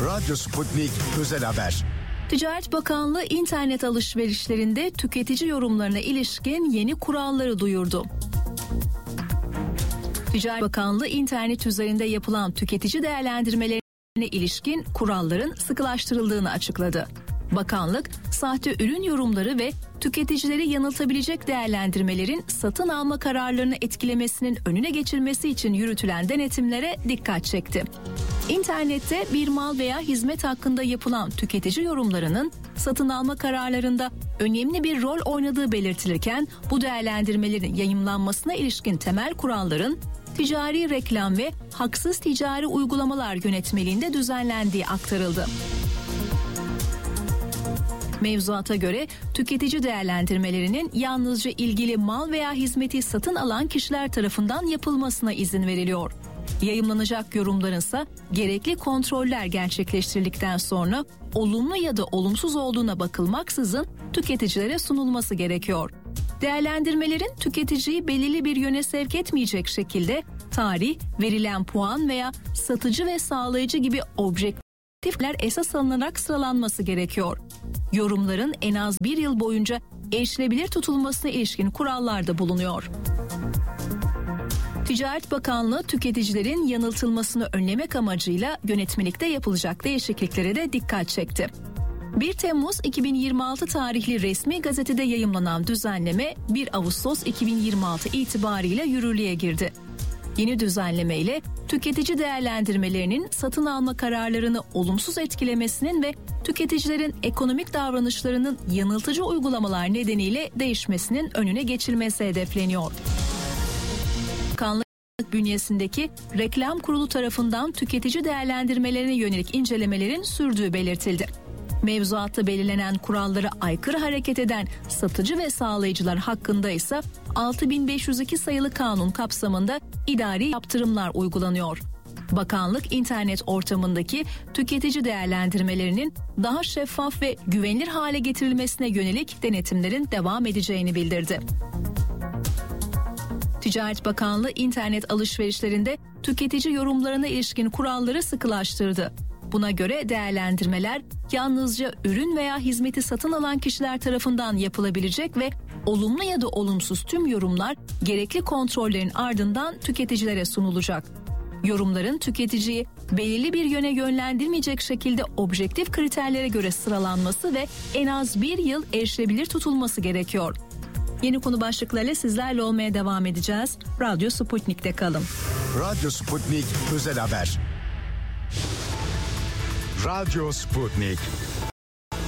Radyo Sputnik Özel Haber. Ticaret Bakanlığı internet alışverişlerinde tüketici yorumlarına ilişkin yeni kuralları duyurdu. Ticaret Bakanlığı internet üzerinde yapılan tüketici değerlendirmelerine ilişkin kuralların sıkılaştırıldığını açıkladı. Bakanlık, sahte ürün yorumları ve tüketicileri yanıltabilecek değerlendirmelerin satın alma kararlarını etkilemesinin önüne geçilmesi için yürütülen denetimlere dikkat çekti. İnternette bir mal veya hizmet hakkında yapılan tüketici yorumlarının satın alma kararlarında önemli bir rol oynadığı belirtilirken bu değerlendirmelerin yayımlanmasına ilişkin temel kuralların ticari reklam ve haksız ticari uygulamalar yönetmeliğinde düzenlendiği aktarıldı. Mevzuata göre tüketici değerlendirmelerinin yalnızca ilgili mal veya hizmeti satın alan kişiler tarafından yapılmasına izin veriliyor. Yayımlanacak yorumlarınsa gerekli kontroller gerçekleştirildikten sonra olumlu ya da olumsuz olduğuna bakılmaksızın tüketicilere sunulması gerekiyor. Değerlendirmelerin tüketiciyi belirli bir yöne sevk etmeyecek şekilde tarih, verilen puan veya satıcı ve sağlayıcı gibi objektifler esas alınarak sıralanması gerekiyor. Yorumların en az bir yıl boyunca erişilebilir tutulmasına ilişkin kurallar da bulunuyor. Ticaret Bakanlığı tüketicilerin yanıltılmasını önlemek amacıyla yönetmelikte yapılacak değişikliklere de dikkat çekti. 1 Temmuz 2026 tarihli resmi gazetede yayımlanan düzenleme 1 Ağustos 2026 itibariyle yürürlüğe girdi. Yeni düzenleme ile tüketici değerlendirmelerinin satın alma kararlarını olumsuz etkilemesinin ve tüketicilerin ekonomik davranışlarının yanıltıcı uygulamalar nedeniyle değişmesinin önüne geçilmesi hedefleniyor. Bakanlık bünyesindeki Reklam Kurulu tarafından tüketici değerlendirmelerine yönelik incelemelerin sürdüğü belirtildi. Mevzuatta belirlenen kurallara aykırı hareket eden satıcı ve sağlayıcılar hakkında ise 6502 sayılı kanun kapsamında idari yaptırımlar uygulanıyor. Bakanlık internet ortamındaki tüketici değerlendirmelerinin daha şeffaf ve güvenilir hale getirilmesine yönelik denetimlerin devam edeceğini bildirdi. Ticaret Bakanlığı internet alışverişlerinde tüketici yorumlarına ilişkin kuralları sıkılaştırdı. Buna göre değerlendirmeler yalnızca ürün veya hizmeti satın alan kişiler tarafından yapılabilecek ve olumlu ya da olumsuz tüm yorumlar gerekli kontrollerin ardından tüketicilere sunulacak. Yorumların tüketiciyi belirli bir yöne yönlendirmeyecek şekilde objektif kriterlere göre sıralanması ve en az bir yıl erişilebilir tutulması gerekiyor. Yeni konu başlıklarıyla sizlerle olmaya devam edeceğiz. Radyo Sputnik'te kalın. Radyo Sputnik Özel Haber. Radyo Sputnik.